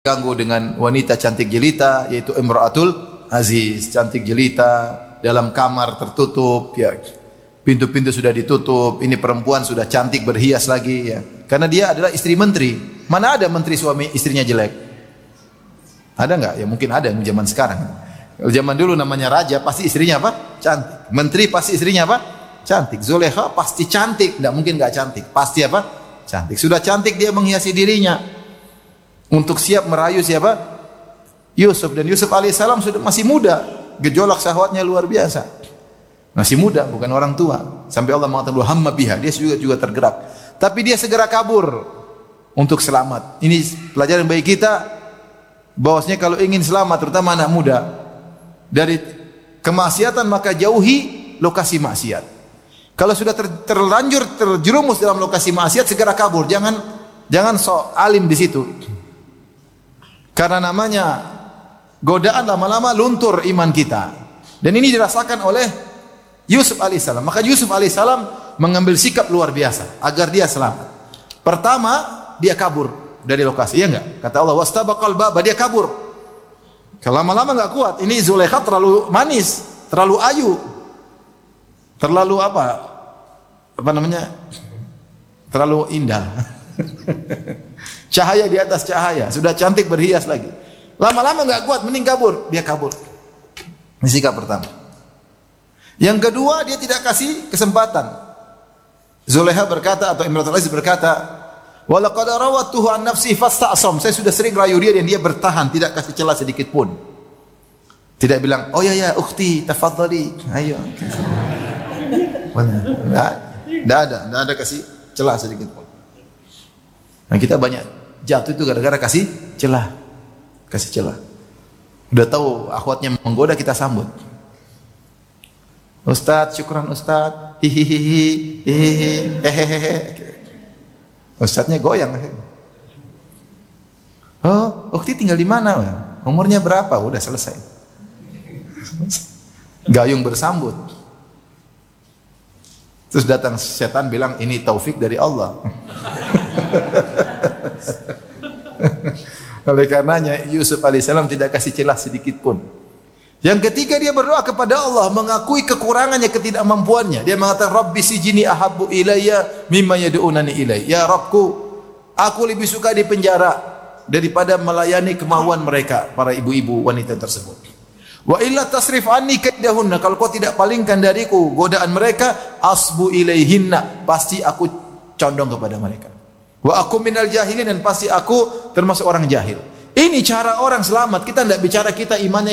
Ganggu dengan wanita cantik jelita, yaitu Imra'atul Aziz, cantik jelita dalam kamar tertutup, ya. Pintu-pintu sudah ditutup, ini perempuan sudah cantik berhias lagi, ya. Karena dia adalah istri menteri. Mana ada menteri suami istrinya jelek? Ada enggak? Ya mungkin ada yang zaman sekarang. Kalau zaman dulu namanya raja pasti istrinya apa? Cantik. Menteri pasti istrinya apa? Cantik. Zulekha pasti cantik, enggak mungkin enggak cantik. Pasti apa? Cantik. Sudah cantik dia menghiasi dirinya untuk siap merayu siapa? Yusuf. Dan Yusuf alaihissalam sudah masih muda, gejolak syahwatnya luar biasa. Masih muda, bukan orang tua. Sampai Allah mengatakan hamma biha, dia juga tergerak. Tapi dia segera kabur untuk selamat. Ini pelajaran bagi kita bahwasanya kalau ingin selamat, terutama anak muda, dari kemaksiatan maka jauhi lokasi maksiat. Kalau sudah terlanjur terjerumus dalam lokasi maksiat, segera kabur. Jangan sok alim di situ. Karena namanya godaan lama-lama luntur iman kita. Dan ini dirasakan oleh Yusuf alaihissalam. Maka Yusuf alaihissalam mengambil sikap luar biasa agar dia selamat. Pertama, dia kabur dari lokasi, ya enggak? Kata Allah, wastabaqal baba, dia kabur. Kalau lama-lama enggak kuat. Ini Zulekha terlalu manis, terlalu ayu. Terlalu apa? Apa namanya? Terlalu indah. Cahaya di atas cahaya, sudah cantik berhias lagi. Lama-lama enggak kuat, mending kabur. Dia kabur. Ini sikap pertama. Yang kedua, dia tidak kasih kesempatan. Zulekha berkata atau Imratul Aziz berkata, "Wa laqad rawatuhu an nafsi fasta'sam." Saya sudah sering rayu dia dan dia bertahan, tidak kasih celah sedikit pun. Tidak bilang, "Oh ya ukhti, tafadhali." Ayo. Enggak ada kasih celah sedikit pun. Nah, kita banyak jatuh itu gara-gara kasih celah. Kasih celah. Udah tahu akhwatnya menggoda, kita sambut. Ustaz, syukran Ustaz. Hihihi, hehehe. Ustaznya goyang. Oh, ukti tinggal di mana? Umurnya berapa? Udah selesai. Gayung bersambut. Terus datang setan bilang, ini taufik dari Allah. Oleh karenanya Yusuf alaihissalam tidak kasih celah sedikit pun. Yang ketiga, dia berdoa kepada Allah, mengakui kekurangannya, ketidakmampuannya. Dia mengatakan, Rabbi sijini ahabbu ilayya mimma yad'unani ilai. Ya Rabbku, aku lebih suka di penjara daripada melayani kemauan mereka, para ibu-ibu wanita tersebut. Wa illa tasrif anni kaidahunna, kalau kau tidak palingkan dariku godaan mereka, asbu ilaihinna, pasti aku condong kepada mereka. Wa aku minal jahilin, dan pasti aku termasuk orang jahil. Ini cara orang selamat. Kita tidak bicara kita imannya